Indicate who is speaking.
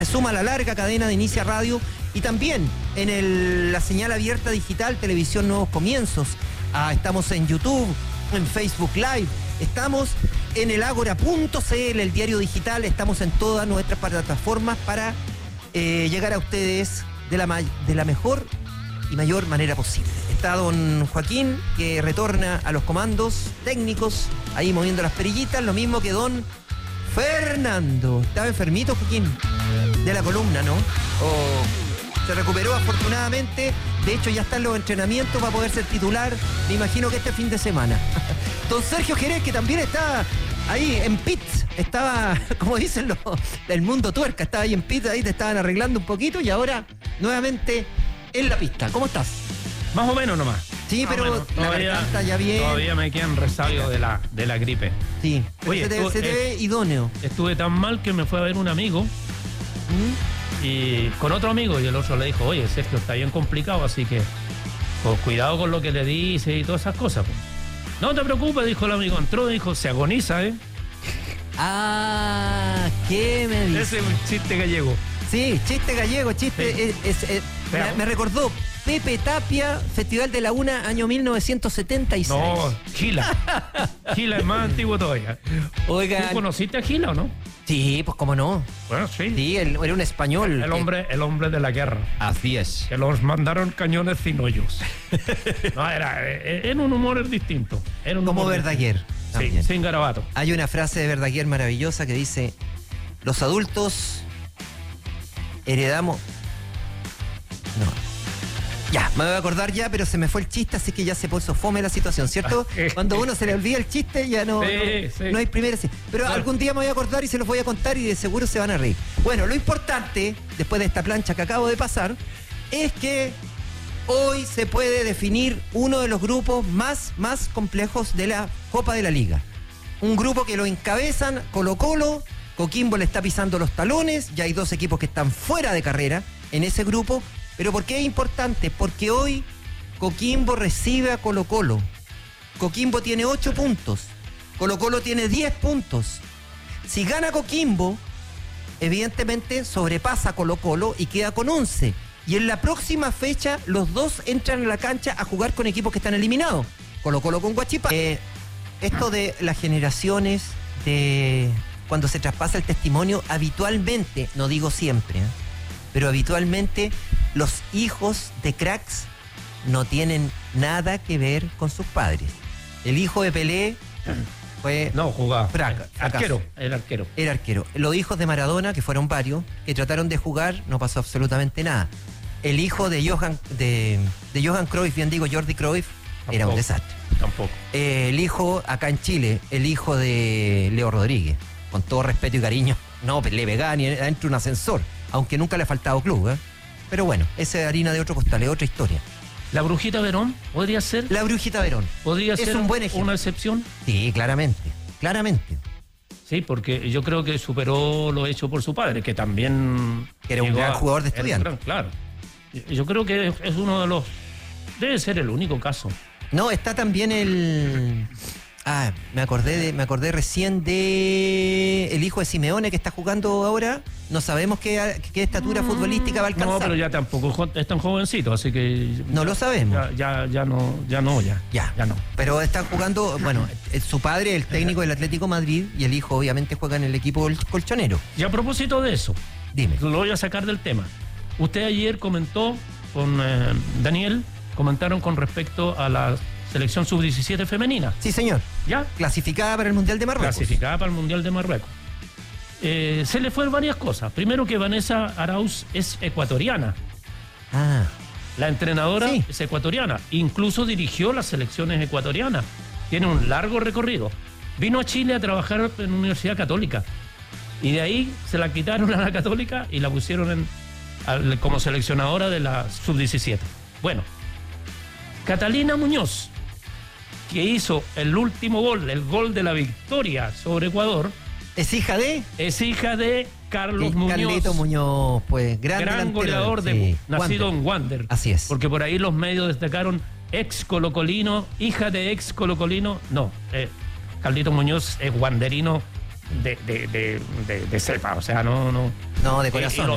Speaker 1: Se suma a la larga cadena de Inicia Radio y también en la señal abierta digital, Televisión Nuevos Comienzos. Estamos en YouTube, en Facebook Live, estamos en el Ágora.cl, el diario digital, estamos en todas nuestras plataformas para llegar a ustedes de la mejor y mayor manera posible. Está don Joaquín, que retorna a los comandos técnicos, ahí moviendo las perillitas, lo mismo que don Fernando. Estaba enfermito, Joaquín, de la columna, ¿no? Se recuperó afortunadamente. De hecho, ya está en los entrenamientos para poder ser titular. Me imagino que este fin de semana. Don Sergio Jerez, que también está ahí en pits. Estaba, como dicen el mundo tuerca, estaba ahí en pits, ahí te estaban arreglando un poquito y ahora nuevamente en la pista. ¿Cómo estás?
Speaker 2: Más o menos nomás.
Speaker 1: Sí, pero la garganta ya bien.
Speaker 2: Todavía me quedan resabios de la gripe.
Speaker 1: Sí, oye, se te ve idóneo.
Speaker 2: Estuve tan mal que me fue a ver un amigo y con otro amigo, y el otro le dijo: oye, Sergio, está bien complicado, así que pues, cuidado con lo que le dice y todas esas cosas. Pues. No te preocupes, dijo el amigo. Entró y dijo: se agoniza, ¿eh?
Speaker 1: Ah, ¿qué me dice?
Speaker 2: Ese es un chiste gallego.
Speaker 1: Sí, chiste gallego, chiste. Sí. Me recordó Pepe Tapia, Festival de la Una, año 1976.
Speaker 2: No, Gila. Gila es más antiguo todavía.
Speaker 1: Oigan,
Speaker 2: ¿Tú conociste a Gila o no?
Speaker 1: Sí, pues cómo no.
Speaker 2: Bueno, sí.
Speaker 1: Sí, era un español.
Speaker 2: El hombre de la guerra.
Speaker 1: Así es.
Speaker 2: Que los mandaron cañones sin hoyos. No, era un humor distinto.
Speaker 1: Como Verdaguer.
Speaker 2: Sí, sin garabato.
Speaker 1: Hay una frase de Verdaguer maravillosa que dice: los adultos heredamos... No. Ya, me voy a acordar ya, pero se me fue el chiste, así que ya se puso fome la situación, ¿cierto? Cuando a uno se le olvida el chiste, ya no hay primera. Pero claro, algún día me voy a acordar y se los voy a contar y de seguro se van a reír. Bueno, lo importante, después de esta plancha que acabo de pasar, es que hoy se puede definir uno de los grupos más complejos de la Copa de la Liga. Un grupo que lo encabezan Colo-Colo, Coquimbo le está pisando los talones, ya hay dos equipos que están fuera de carrera en ese grupo. ¿Pero por qué es importante? Porque hoy Coquimbo recibe a Colo-Colo. Coquimbo tiene 8 puntos. Colo-Colo tiene 10 puntos. Si gana Coquimbo, evidentemente sobrepasa a Colo-Colo y queda con 11. Y en la próxima fecha, los dos entran a la cancha a jugar con equipos que están eliminados. Colo-Colo con Huachipato. Esto de las generaciones, de cuando se traspasa el testimonio, habitualmente, no digo siempre, pero habitualmente los hijos de cracks no tienen nada que ver con sus padres. El hijo de Pelé fue...
Speaker 2: No, jugaba.
Speaker 1: Arquero.
Speaker 2: Era arquero.
Speaker 1: Era arquero. Los hijos de Maradona, que fueron varios, que trataron de jugar, no pasó absolutamente nada. El hijo de Johan Cruyff, bien digo, Jordi Cruyff, tampoco, era un desastre.
Speaker 2: Tampoco.
Speaker 1: El hijo, acá en Chile, el hijo de Leo Rodríguez, con todo respeto y cariño, no, le pegaba ni adentro de un ascensor, aunque nunca le ha faltado club, ¿eh? Pero bueno, esa es harina de otro costal, es otra historia.
Speaker 2: ¿La Brujita Verón podría ser?
Speaker 1: La Brujita Verón.
Speaker 2: ¿Podría ser
Speaker 1: un buen ejemplo?
Speaker 2: ¿Una excepción?
Speaker 1: Sí, claramente.
Speaker 2: Sí, porque yo creo que superó lo hecho por su padre, que también...
Speaker 1: Que era un gran jugador de Estudiantes.
Speaker 2: Claro. Yo creo que es uno de los... Debe ser el único caso.
Speaker 1: No, está también el... me acordé recién de el hijo de Simeone que está jugando ahora. No sabemos qué estatura futbolística va a alcanzar.
Speaker 2: No, pero ya tampoco es tan jovencito, así que...
Speaker 1: No lo sabemos.
Speaker 2: Ya no.
Speaker 1: Pero están jugando, bueno, su padre, el técnico del Atlético Madrid, y el hijo obviamente juega en el equipo colchonero.
Speaker 2: Y a propósito de eso,
Speaker 1: dime.
Speaker 2: Lo voy a sacar del tema. Usted ayer comentó con Daniel, comentaron con respecto a la selección sub-17 femenina.
Speaker 1: Sí, señor.
Speaker 2: ¿Ya?
Speaker 1: Clasificada para el Mundial de Marruecos.
Speaker 2: Clasificada para el Mundial de Marruecos. Se le fueron varias cosas. Primero, que Vanessa Arauz es ecuatoriana. La entrenadora es ecuatoriana. Incluso dirigió las selecciones ecuatorianas. Tiene un largo recorrido. Vino a Chile a trabajar en una universidad católica. Y de ahí se la quitaron a la católica y la pusieron como seleccionadora de la sub-17. Bueno, Catalina Muñoz, que hizo el último gol, el gol de la victoria sobre Ecuador.
Speaker 1: ¿Es hija de?
Speaker 2: Es hija de Carlos Muñoz.
Speaker 1: Carlito Muñoz, pues, gran
Speaker 2: goleador, nacido en Wander.
Speaker 1: Así es.
Speaker 2: Porque por ahí los medios destacaron ex colocolino, hija de ex colocolino. No, Carlito Muñoz es wanderino de cepa, o sea, no.
Speaker 1: No, de corazón.